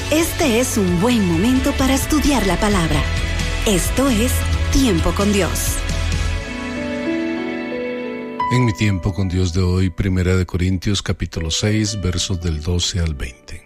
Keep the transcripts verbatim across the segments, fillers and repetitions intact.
Este es un buen momento para estudiar la palabra. Esto es Tiempo con Dios. En mi tiempo con Dios de hoy, Primera de Corintios capítulo seis, versos del doce al veinte.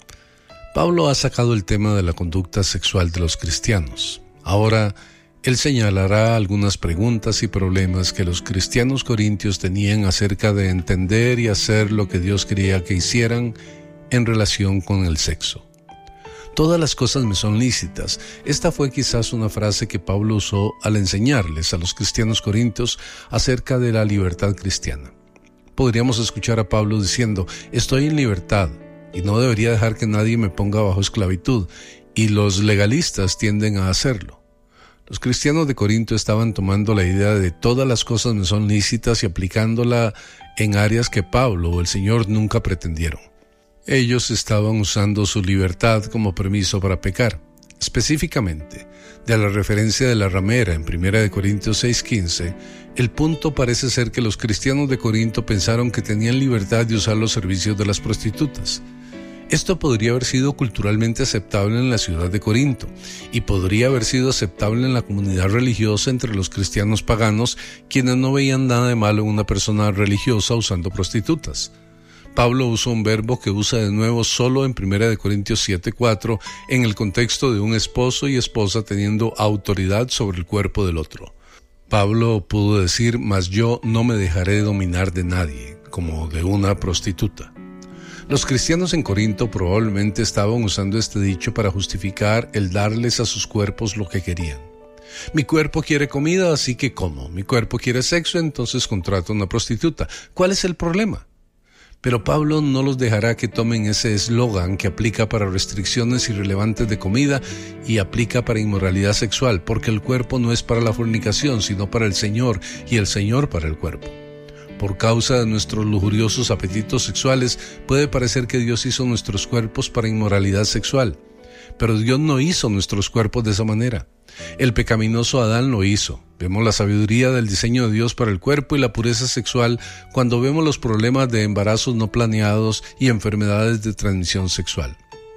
Pablo ha sacado el tema de la conducta sexual de los cristianos. Ahora, él señalará algunas preguntas y problemas que los cristianos corintios tenían acerca de entender y hacer lo que Dios quería que hicieran en relación con el sexo. Todas las cosas me son lícitas. Esta fue quizás una frase que Pablo usó al enseñarles a los cristianos corintios acerca de la libertad cristiana. Podríamos escuchar a Pablo diciendo, estoy en libertad y no debería dejar que nadie me ponga bajo esclavitud, y los legalistas tienden a hacerlo. Los cristianos de Corinto estaban tomando la idea de todas las cosas me son lícitas y aplicándola en áreas que Pablo o el Señor nunca pretendieron. Ellos estaban usando su libertad como permiso para pecar. Específicamente, de la referencia de la ramera en Primera de Corintios seis quince, el punto parece ser que los cristianos de Corinto pensaron que tenían libertad de usar los servicios de las prostitutas. Esto podría haber sido culturalmente aceptable en la ciudad de Corinto y podría haber sido aceptable en la comunidad religiosa entre los cristianos paganos, quienes no veían nada de malo en una persona religiosa usando prostitutas. Pablo usa un verbo que usa de nuevo solo en Primera de Corintios siete cuatro en el contexto de un esposo y esposa teniendo autoridad sobre el cuerpo del otro. Pablo pudo decir, mas yo no me dejaré dominar de nadie, como de una prostituta. Los cristianos en Corinto probablemente estaban usando este dicho para justificar el darles a sus cuerpos lo que querían. Mi cuerpo quiere comida, así que como. Mi cuerpo quiere sexo, entonces contrato a una prostituta. ¿Cuál es el problema? Pero Pablo no los dejará que tomen ese eslogan que aplica para restricciones irrelevantes de comida y aplica para inmoralidad sexual, porque el cuerpo no es para la fornicación, sino para el Señor, y el Señor para el cuerpo. Por causa de nuestros lujuriosos apetitos sexuales, puede parecer que Dios hizo nuestros cuerpos para inmoralidad sexual, pero Dios no hizo nuestros cuerpos de esa manera. El pecaminoso Adán lo hizo. Vemos la sabiduría del diseño de Dios para el cuerpo y la pureza sexual cuando vemos los problemas de embarazos no planeados y enfermedades de transmisión sexual.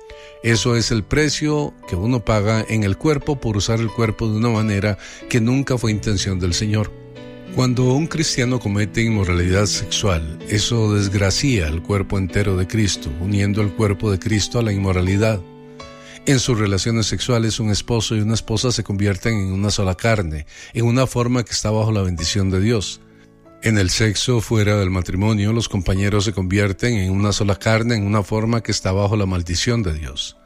Eso es el precio que uno paga en el cuerpo por usar el cuerpo de una manera que nunca fue intención del Señor. Cuando un cristiano comete inmoralidad sexual, eso desgracia el cuerpo entero de Cristo, uniendo el cuerpo de Cristo a la inmoralidad. En sus relaciones sexuales, un esposo y una esposa se convierten en una sola carne, en una forma que está bajo la bendición de Dios. En el sexo fuera del matrimonio, los compañeros se convierten en una sola carne, en una forma que está bajo la maldición de Dios.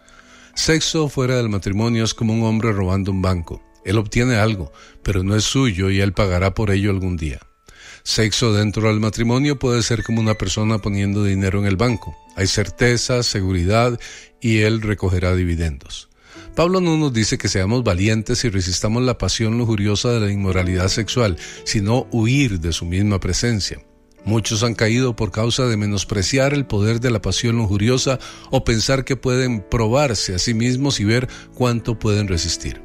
Sexo fuera del matrimonio es como un hombre robando un banco. Él obtiene algo, pero no es suyo y él pagará por ello algún día. Sexo dentro del matrimonio puede ser como una persona poniendo dinero en el banco. Hay certeza, seguridad y él recogerá dividendos. Pablo no nos dice que seamos valientes y resistamos la pasión lujuriosa de la inmoralidad sexual, sino huir de su misma presencia. Muchos han caído por causa de menospreciar el poder de la pasión lujuriosa o pensar que pueden probarse a sí mismos y ver cuánto pueden resistir.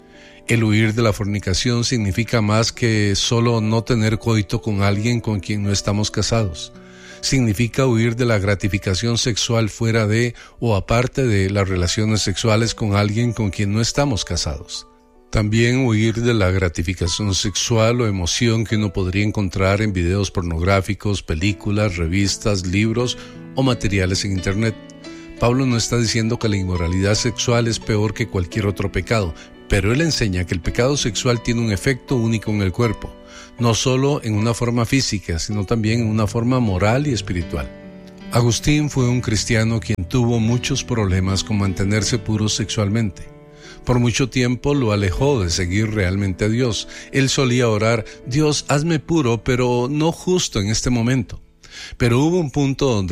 El huir de la fornicación significa más que solo no tener coito con alguien con quien no estamos casados. Significa huir de la gratificación sexual fuera de o aparte de las relaciones sexuales con alguien con quien no estamos casados. También huir de la gratificación sexual o emoción que uno podría encontrar en videos pornográficos, películas, revistas, libros o materiales en internet. Pablo no está diciendo que la inmoralidad sexual es peor que cualquier otro pecado, pero él enseña que el pecado sexual tiene un efecto único en el cuerpo, no solo en una forma física, sino también en una forma moral y espiritual. Agustín fue un cristiano quien tuvo muchos problemas con mantenerse puro sexualmente. Por mucho tiempo lo alejó de seguir realmente a Dios. Él solía orar, Dios, hazme puro, pero no justo en este momento. Pero hubo un punto donde